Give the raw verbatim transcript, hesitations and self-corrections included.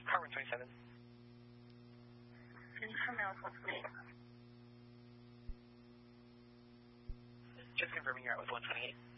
Car one twenty-seven. Just confirming you're out with one twenty-eight.